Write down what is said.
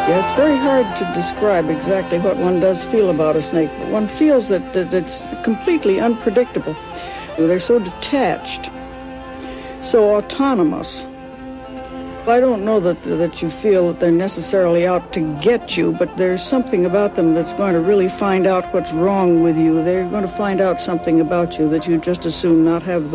Yeah, it's very hard to describe exactly what one does feel about a snake, but one feels that it's completely unpredictable. They're so detached, so autonomous. I don't know that you feel that they're necessarily out to get you, but there's something about them that's going to really find out what's wrong with you. They're going to find out something about you that you just as soon not have the